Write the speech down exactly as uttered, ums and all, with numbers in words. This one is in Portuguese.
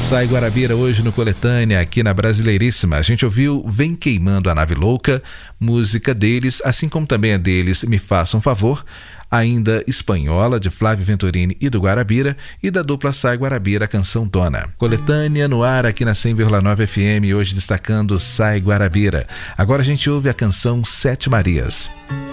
Sai Guarabira hoje no Coletânea, aqui na Brasileiríssima. A gente ouviu Vem Queimando a Nave Louca, música deles, assim como também a deles Me Faça um Favor, ainda Espanhola, de Flávio Venturini e do Guarabira, e da dupla Sai Guarabira, a canção Dona. Coletânea no ar aqui na cem vírgula nove F M, hoje destacando Sai Guarabira. Agora a gente ouve a canção Sete Marias.